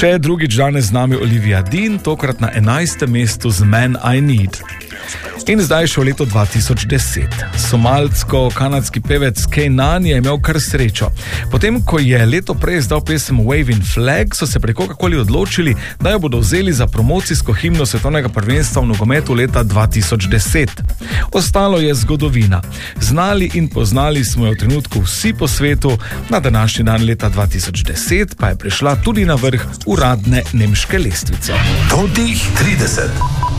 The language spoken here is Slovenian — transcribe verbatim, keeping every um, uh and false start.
Še drugič danes z nami Olivia Dean, tokrat na enajstem mestu z Man I Need. In zdaj še v leto dva tisoč deset. Somalsko-kanadski pevec Kejnan je imel kar srečo. Potem, ko je leto prej izdal pesem Waving Flag, so se pri Coca-Coli odločili, da jo bodo vzeli za promocijsko himno svetovnega prvenstva v nogometu leta dva tisoč deset. Ostalo je zgodovina. Znali in poznali smo jo v trenutku vsi po svetu, na današnji dan leta dva tisoč deset pa je prišla tudi na vrh uradne nemške lestvice. Top trideset.